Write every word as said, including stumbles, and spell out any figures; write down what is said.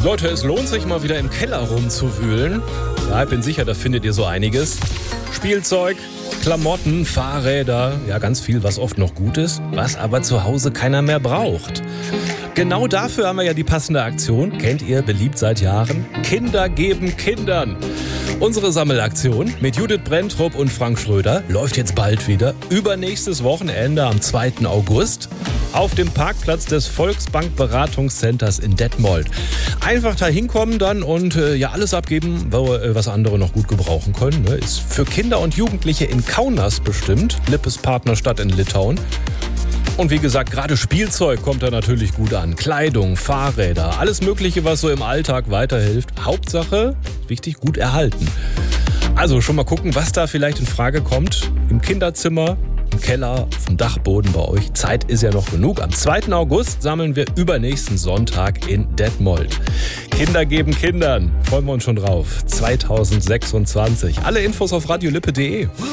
Leute, es lohnt sich mal wieder im Keller rumzuwühlen. Ja, ich bin sicher, da findet ihr so einiges. Spielzeug, Klamotten, Fahrräder, ja ganz viel, was oft noch gut ist, was aber zu Hause keiner mehr braucht. Genau dafür haben wir ja die passende Aktion, kennt ihr, beliebt seit Jahren, Kinder geben Kindern. Unsere Sammelaktion mit Judith Brenntrup und Frank Schröder läuft jetzt bald wieder, übernächstes Wochenende am zweiten August auf dem Parkplatz des Volksbank Beratungscenters in Detmold. Einfach da hinkommen dann und äh, ja alles abgeben, wo, äh, was andere noch gut gebrauchen können. Ne? Ist für Kinder und Jugendliche in Kaunas bestimmt, Lippes Partnerstadt in Litauen. Und wie gesagt, gerade Spielzeug kommt da natürlich gut an. Kleidung, Fahrräder, alles Mögliche, was so im Alltag weiterhilft. Hauptsache, wichtig, gut erhalten. Also schon mal gucken, was da vielleicht in Frage kommt. Im Kinderzimmer, im Keller, auf dem Dachboden bei euch. Zeit ist ja noch genug. Am zweiten August sammeln wir übernächsten Sonntag in Detmold. Kinder geben Kindern. Freuen wir uns schon drauf. zweitausendsechsundzwanzig. Alle Infos auf radiolippe punkt de.